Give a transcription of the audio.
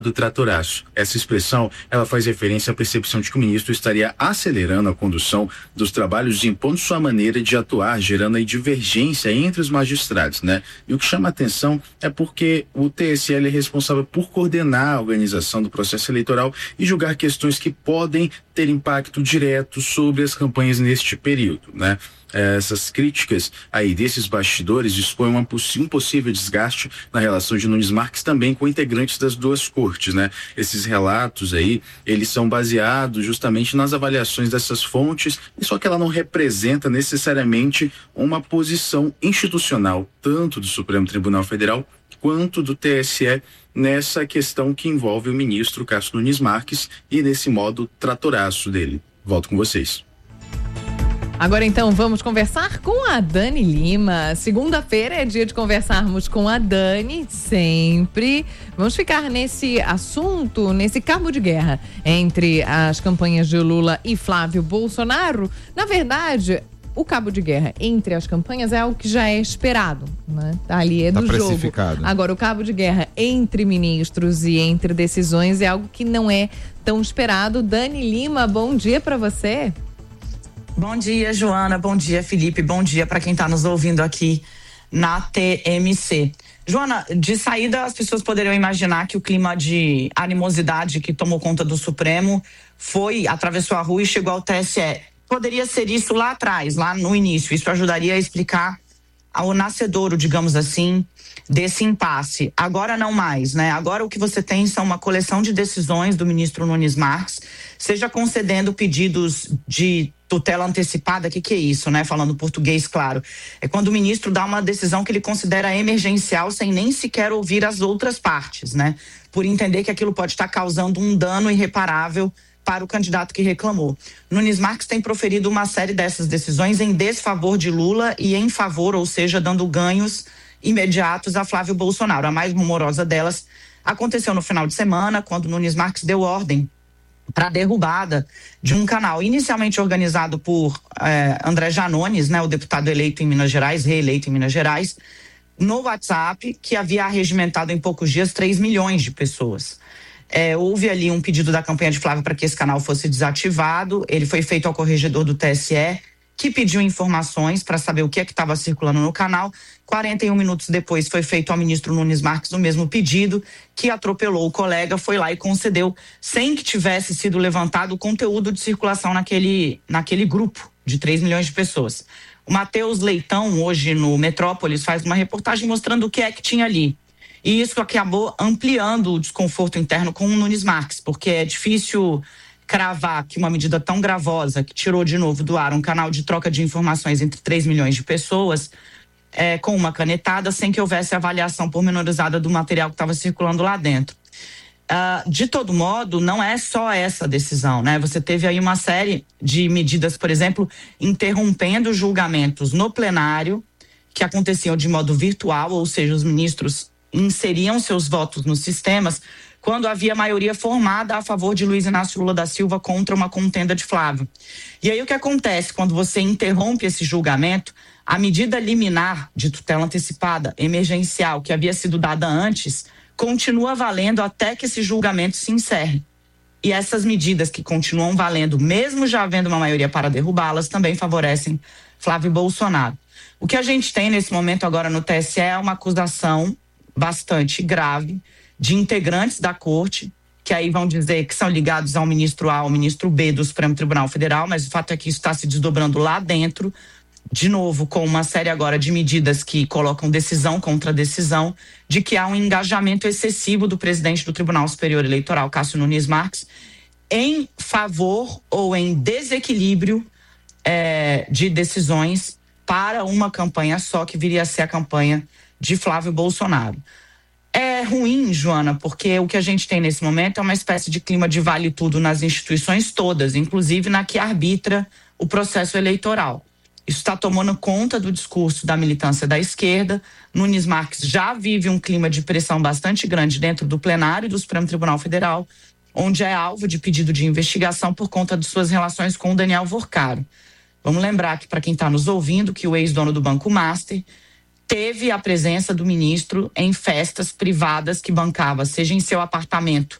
do tratoraço. Essa expressão, ela faz referência à percepção de que o ministro estaria acelerando a condução dos trabalhos e impondo sua maneira de atuar, gerando aí divergência entre os magistrados, né? E o que chama a atenção é porque o TSE é responsável por coordenar a organização do processo eleitoral e julgar questões que podem ter impacto direto sobre as campanhas neste período, né? Essas críticas aí desses bastidores expõem um possível desgaste na relação de Nunes Marques também com integrantes das duas cortes, né? Esses relatos aí, eles são baseados justamente nas avaliações dessas fontes, e só que ela não representa necessariamente uma posição institucional, tanto do Supremo Tribunal Federal quanto do TSE, nessa questão que envolve o ministro Cássio Nunes Marques e nesse modo tratoraço dele. Volto com vocês. Agora então vamos conversar com a Dani Lima. Segunda-feira é dia de conversarmos com a Dani, sempre. Vamos ficar nesse assunto, nesse cabo de guerra entre as campanhas de Lula e Flávio Bolsonaro. Na verdade, o cabo de guerra entre as campanhas é algo que já é esperado, né? Ali é do jogo. Agora, o cabo de guerra entre ministros e entre decisões é algo que não é tão esperado. Dani Lima, bom dia para você. Bom dia, Joana. Bom dia, Felipe. Bom dia para quem está nos ouvindo aqui na TMC. Joana, de saída as pessoas poderiam imaginar que o clima de animosidade que tomou conta do Supremo atravessou a rua e chegou ao TSE. Poderia ser isso lá atrás, lá no início. Isso ajudaria a explicar ao nascedouro, digamos assim, desse impasse. Agora não mais, né? Agora o que você tem são uma coleção de decisões do ministro Nunes Marques, seja concedendo pedidos de tutela antecipada. O que é isso, né? Falando português, claro. É quando o ministro dá uma decisão que ele considera emergencial sem nem sequer ouvir as outras partes, né? Por entender que aquilo pode estar causando um dano irreparável para o candidato que reclamou. Nunes Marques tem proferido uma série dessas decisões em desfavor de Lula e em favor, ou seja, dando ganhos imediatos a Flávio Bolsonaro. A mais rumorosa delas aconteceu no final de semana, quando Nunes Marques deu ordem para a derrubada de um canal inicialmente organizado por André Janones, né, o deputado eleito em Minas Gerais, reeleito em Minas Gerais, no WhatsApp, que havia arregimentado em poucos dias 3 milhões de pessoas. Houve ali um pedido da campanha de Flávio para que esse canal fosse desativado. Ele foi feito ao corregedor do TSE, que pediu informações para saber o que estava circulando no canal. 41 minutos depois foi feito ao ministro Nunes Marques o mesmo pedido, que atropelou o colega, foi lá e concedeu, sem que tivesse sido levantado o conteúdo de circulação naquele grupo de 3 milhões de pessoas. O Matheus Leitão, hoje no Metrópolis, faz uma reportagem mostrando o que é que tinha ali. E isso acabou ampliando o desconforto interno com o Nunes Marques, porque é difícil cravar que uma medida tão gravosa, que tirou de novo do ar um canal de troca de informações entre 3 milhões de pessoas, com uma canetada, sem que houvesse avaliação pormenorizada do material que estava circulando lá dentro. De todo modo, não é só essa decisão, né? Você teve aí uma série de medidas, por exemplo, interrompendo julgamentos no plenário, que aconteciam de modo virtual, ou seja, os ministros inseriam seus votos nos sistemas quando havia maioria formada a favor de Luiz Inácio Lula da Silva contra uma contenda de Flávio. E aí o que acontece quando você interrompe esse julgamento? A medida liminar de tutela antecipada emergencial que havia sido dada antes continua valendo até que esse julgamento se encerre. E essas medidas que continuam valendo, mesmo já havendo uma maioria para derrubá-las, também favorecem Flávio Bolsonaro. O que a gente tem nesse momento agora no TSE é uma acusação bastante grave de integrantes da corte, que aí vão dizer que são ligados ao ministro A, ao ministro B do Supremo Tribunal Federal, mas o fato é que isso está se desdobrando lá dentro, de novo, com uma série agora de medidas que colocam decisão contra decisão, de que há um engajamento excessivo do presidente do Tribunal Superior Eleitoral, Cássio Nunes Marques, em favor ou em desequilíbrio de decisões para uma campanha só, que viria a ser a campanha de Flávio Bolsonaro. É ruim, Joana, porque o que a gente tem nesse momento é uma espécie de clima de vale tudo nas instituições todas, inclusive na que arbitra o processo eleitoral. Isso está tomando conta do discurso da militância da esquerda. Nunes Marques já vive um clima de pressão bastante grande dentro do plenário do Supremo Tribunal Federal, onde é alvo de pedido de investigação por conta de suas relações com o Daniel Vorcaro. Vamos lembrar que, para quem está nos ouvindo, que o ex-dono do Banco Master teve a presença do ministro em festas privadas que bancava, seja em seu apartamento